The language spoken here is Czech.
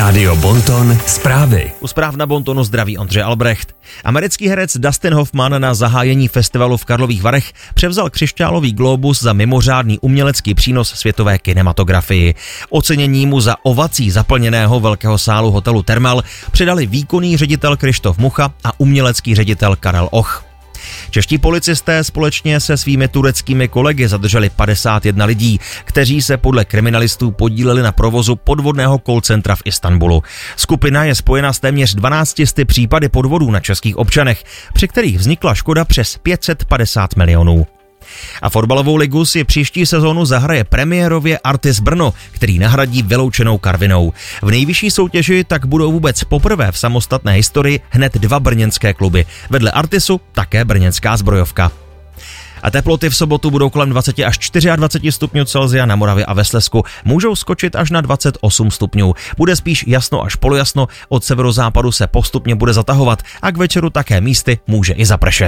Rádio Bonton zprávy. U zpráv na Bontonu zdraví Ondřej Albrecht. Americký herec Dustin Hoffman na zahájení festivalu v Karlových Varech převzal křišťálový glóbus za mimořádný umělecký přínos světové kinematografii. Ocenění mu za ovací zaplněného velkého sálu hotelu Thermal přidali výkonný ředitel Krištof Mucha a umělecký ředitel Karel Och. Čeští policisté společně se svými tureckými kolegy zadrželi 51 lidí, kteří se podle kriminalistů podíleli na provozu podvodného call centra v Istanbulu. Skupina je spojena s téměř 12 případy podvodů na českých občanech, při kterých vznikla škoda přes 550 milionů. A fotbalovou ligu si příští sezónu zahraje premiérově Artis Brno, který nahradí vyloučenou Karvinou. V nejvyšší soutěži tak budou vůbec poprvé v samostatné historii hned dva brněnské kluby. Vedle Artisu také brněnská Zbrojovka. A teploty v sobotu budou kolem 20 až 24 stupňů Celsia, na Moravě a ve Slezsku můžou skočit až na 28 stupňů. Bude spíš jasno až polojasno, od severozápadu se postupně bude zatahovat a k večeru také místy může i zapršet.